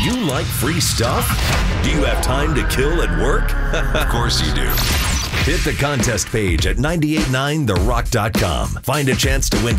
you like free stuff? Do you have time to kill at work? Of course you do. Hit the contest page at 989therock.com. Find a chance to win